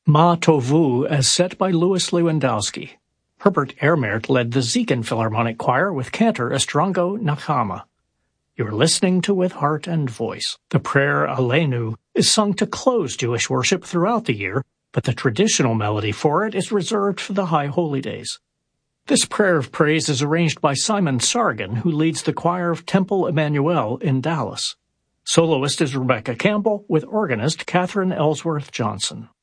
Ma Tovu as set by Louis Lewandowski. Herbert Ehrmert led the Ziegen Philharmonic Choir with cantor Estrango Nakama. You're listening to With Heart and Voice. The prayer Aleinu is sung to close Jewish worship throughout the year, but the traditional melody for it is reserved for the High Holy Days. This prayer of praise is arranged by Simon Sargin, who leads the choir of Temple Emmanuel in Dallas. Soloist is Rebecca Campbell, with organist Catherine Ellsworth Johnson.